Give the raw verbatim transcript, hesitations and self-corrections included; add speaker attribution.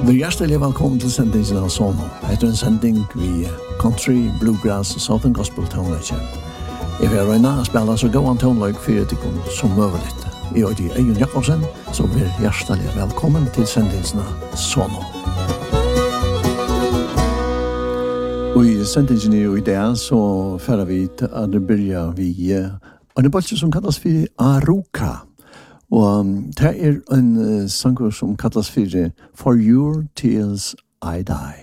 Speaker 1: Vi er hjertelig velkommen til sendingen av Sono. Etter en sending vi country, bluegrass og southern gospel tonelage. Jeg vil røyne å spille så gå an tonelage for at de som møver litt. Jeg er Eion Jakobsen, så vi er hjertelig velkommen til sendingen av Sono. Og i sendingen i dag så fører vi til at det begynner vi en bolse som kalles for Aruka. Og um, det er en uh, sanger som kalles for For Your Tears I Die.